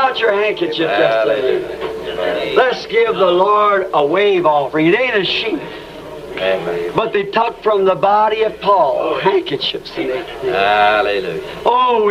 out your handkerchief just a minute. Let's give the Lord a wave offering. It ain't a sheep. But they took from the body of Paul handkerchiefs. Hallelujah. Oh,